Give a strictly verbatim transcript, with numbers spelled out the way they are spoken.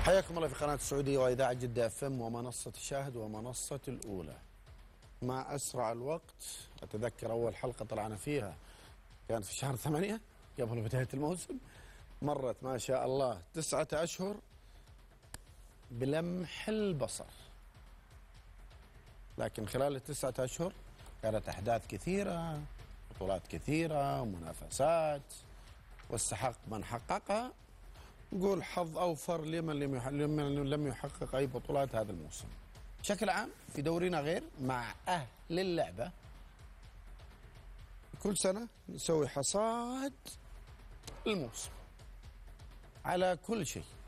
حياكم الله في قناة السعودية وإذاعة جدة اف ام ومنصة الشاهد ومنصة الأولى. مع أسرع الوقت، أتذكر أول حلقة طلعنا فيها كانت في شهر ثمانية قبل بداية الموسم. مرت ما شاء الله تسعة أشهر بلمح البصر، لكن خلال التسعة أشهر كانت أحداث كثيرة، بطولات كثيرة ومنافسات، واستحق من حققها. نقول حظ أوفر لمن لم يح- لمن لم يحقق أي بطولات هذا الموسم. بشكل عام في دورينا غير مع أهل اللعبة كل سنة نسوي حصاد الموسم على كل شيء.